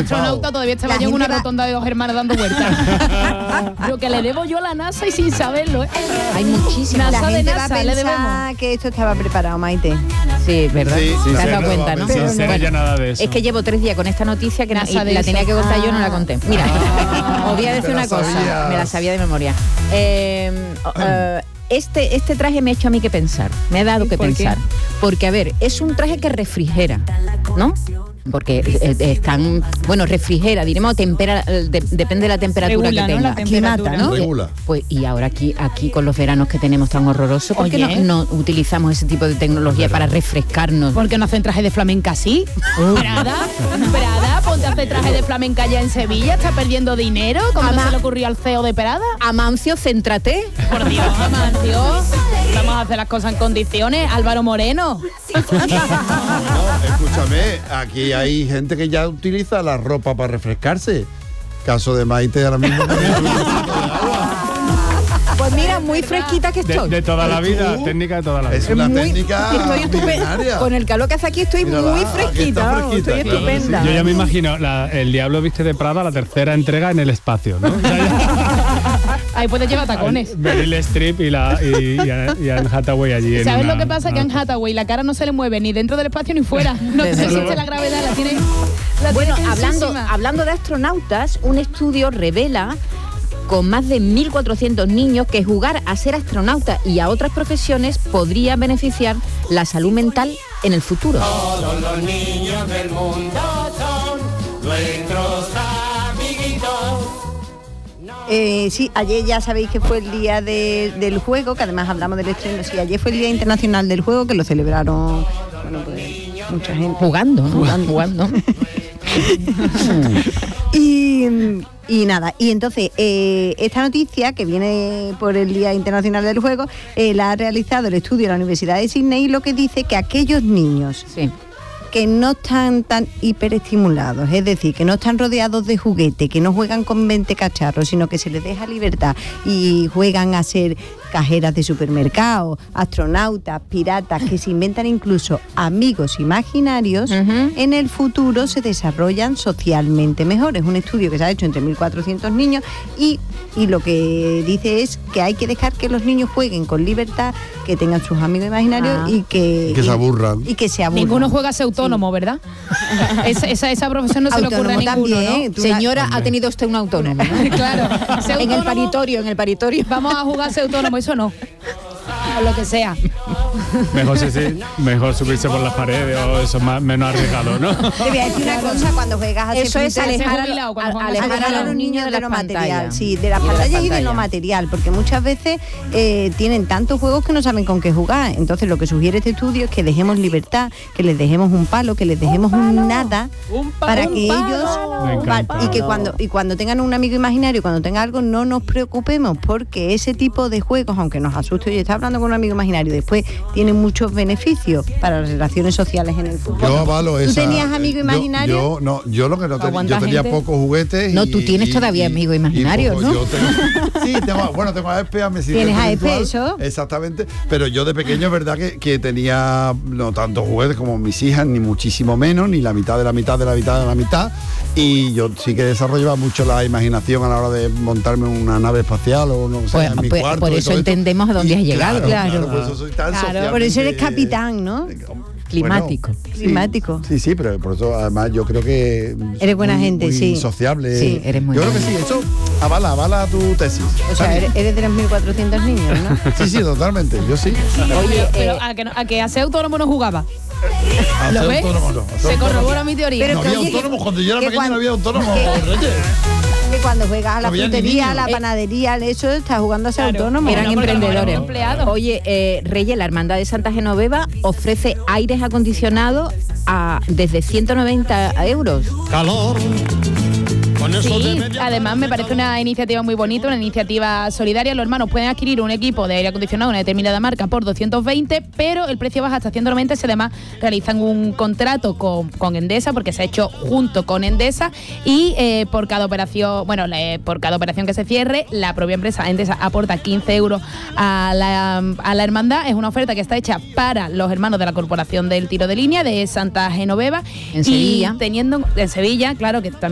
astronauta todavía estaba yo en una rotonda de 2 hermanas dando vueltas. Lo que le debo yo a la NASA y sin saberlo, ¿eh? Hay muchísimas. NASA La de gente va a NASA, le debemos. pensar que esto estaba preparado, Maite. Sí, ¿verdad? Sí, te has sí, dado no, cuenta, ¿no? sin ser ya nada de eso. Es que llevo 3 días con esta noticia que NASA y de la eso. tenía que contar yo, no la conté. Mira, os voy a decir Te la una cosa, sabías. me la sabía de memoria. Este traje me ha hecho a mí que pensar, me ha dado que ¿Por qué? pensar. Porque, a ver, es un traje que refrigera, ¿no? Porque refrigera, diremos, depende de la temperatura Regula, que ¿no? tenga. La temperatura. Aclimata, ¿no? Regula. Pues y ahora aquí con los veranos que tenemos tan horrorosos, ¿por qué Oye. no utilizamos ese tipo de tecnología para refrescarnos? ¿Por qué no hacen traje de flamenca así? Prada, ponte a hacer traje de flamenca ya en Sevilla, está perdiendo dinero. ¿Cómo no se le ocurrió al CEO de Prada? Amancio, céntrate. Por Dios, Amancio. Vamos a hacer las cosas en condiciones. Álvaro Moreno. No, escúchame, aquí hay gente que ya utiliza la ropa para refrescarse. Caso de Maite ahora mismo. Pues mira, muy fresquita que estoy. De toda la vida, ¿Tú? técnica de toda la vida. Es una Muy- técnica estoy estupenda. milenaria. Con el calor que hace aquí estoy Mírala, muy aquí está fresquita, vamos, fresquita, estoy claro que estupenda. Yo ya me imagino El Diablo Viste de Prada, la tercera entrega en el espacio, ¿no? O sea, ya- Ahí puedes llevar tacones. Meryl Streep y Anne Hathaway allí. en ¿Sabes una- lo que pasa? Que a Anne Hathaway la cara no se le mueve ni dentro del espacio ni fuera. No Desde existe luego. la gravedad, la tiene Bueno, tensísima. hablando de astronautas, un estudio revela con más de 1.400 niños que jugar a ser astronauta y a otras profesiones podría beneficiar la salud mental en el futuro. Todos los niños del mundo son nuestros amiguitos. Sí, ayer ya sabéis que fue el día del juego, que además hablamos del estreno. Sí, ayer fue el Día Internacional del Juego, que lo celebraron, bueno, pues, mucha gente. Jugando, ¿no? Jugando. Y nada, y entonces esta noticia que viene por el Día Internacional del Juego la ha realizado el estudio de la Universidad de Sydney, lo que dice que aquellos niños Sí. que no están tan hiperestimulados, es decir, que no están rodeados de juguete, que no juegan con 20 cacharros, sino que se les deja libertad y juegan a ser cajeras de supermercado, astronautas, piratas, que se inventan incluso amigos imaginarios, en el futuro se desarrollan socialmente mejor. Es un estudio que se ha hecho entre 1.400 niños y lo que dice es que hay que dejar que los niños jueguen con libertad, que tengan sus amigos imaginarios y que se aburran. Y que se aburran. Ninguno juega a ser autónomo, ¿verdad? esa profesión no se le ocurre a Autónomo ninguno, también. ¿no? Señora, ha tenido usted un autónomo. Claro. Ser En el autónomo, paritorio. vamos a jugar a ser autónomo, eso no. O lo que sea. Mejor subirse por las paredes o eso menos arriesgado, ¿no? Te voy a decir una cosa, cuando juegas a Eso es alejar alejar a los niños de lo las material, pantallas. sí, de las pantallas y de lo material, porque muchas veces tienen tantos juegos que no saben con qué jugar. Entonces lo que sugiere este estudio es que dejemos libertad, que les dejemos un palo, que les dejemos un nada, para que ellos Me encanta. y cuando tengan un amigo imaginario, cuando tengan algo, no nos preocupemos, porque ese tipo de juegos, aunque nos asuste, oye, está hablando con un amigo imaginario, después tienen muchos beneficios para las relaciones sociales en el futuro. Yo avalo esa. ¿Tú tenías amigo imaginario? Yo lo que no tenía, ¿Aguanta yo tenía gente? pocos juguetes. No, tú tienes todavía amigo imaginario, ¿no? Yo tengo a Espe, a mi asistente ¿Tienes a virtual. Espe, eso? Exactamente, pero yo de pequeño es verdad que tenía no tantos juguetes como mis hijas, ni muchísimo menos, ni la mitad de la mitad de la mitad de la mitad, y yo sí que desarrollaba mucho la imaginación a la hora de montarme una nave espacial o no sé, Pues, en mi pues, cuarto. por y eso todo esto. entendemos a dónde Y has llegado. Claro. Por eso soy tan Claro, socialmente- por eso eres capitán, ¿no? Climático. Climático. Sí, pero por eso además yo creo que Eres buena muy- gente, muy sí. sociable. Sí, eres muy Yo creo que buena. sí, eso avala tu tesis. O sea, Está bien. eres de los 1.400 niños, ¿no? Sí, totalmente, yo sí. Oye, pero a que a ser autónomo no jugaba. ¿Lo Hacer ves? autónomo no, hacer Se autónomo. corrobora mi teoría. Pero No que había oye, que- autónomos, cuando yo era que pequeño no cuando- había autónomos, que- Reyes. Que cuando juegas a la No había ni frutería, a niños. la panadería, eso estás jugando a ser Claro. autónomo. Eran No, porque no emprendedores. eran empleados. Oye, Reyes, la Hermandad de Santa Genoveva ofrece aires acondicionados desde 190 euros. Calor. Con eso Sí, de media además me parece una iniciativa muy bonita, una iniciativa solidaria. Los hermanos pueden adquirir un equipo de aire acondicionado de una determinada marca por 220, pero el precio baja hasta 190 si además realizan un contrato con Endesa, porque se ha hecho junto con Endesa, y por cada operación, por cada operación que se cierre, la propia empresa Endesa aporta 15 euros a la hermandad. Es una oferta que está hecha para los hermanos de la Corporación del Tiro de Línea de Santa Genoveva. En y Sevilla. en Sevilla, claro, que también